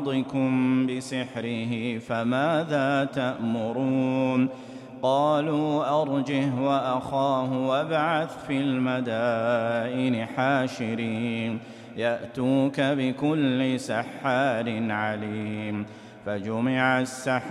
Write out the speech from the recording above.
بعضكم بسحره فماذا تأمرون قالوا أرجه وأخاه وابعث في المدائن حاشرين يأتوك بكل سحار عليم فجمع السحرة